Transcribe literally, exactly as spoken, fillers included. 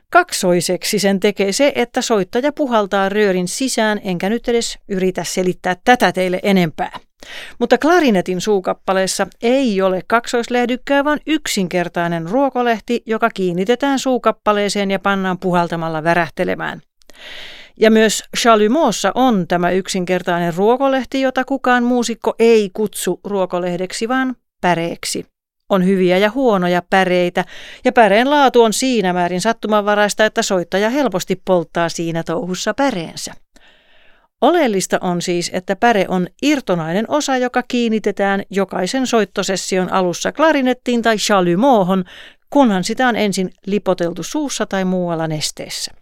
Kaksoiseksi sen tekee se, että soittaja puhaltaa röörin sisään, enkä nyt edes yritä selittää tätä teille enempää. Mutta klarinetin suukappaleessa ei ole kaksoislehdykkää, vaan yksinkertainen ruokolehti, joka kiinnitetään suukappaleeseen ja pannaan puhaltamalla värähtelemään. Ja myös Chalumeaussa on tämä yksinkertainen ruokolehti, jota kukaan muusikko ei kutsu ruokolehdeksi, vaan päreeksi. On hyviä ja huonoja päreitä, ja päreen laatu on siinä määrin sattumanvaraista, että soittaja helposti polttaa siinä touhussa päreensä. Oleellista on siis, että päre on irtonainen osa, joka kiinnitetään jokaisen soittosession alussa klarinettiin tai chalumeauhon, kunhan sitä on ensin lipoteltu suussa tai muualla nesteessä.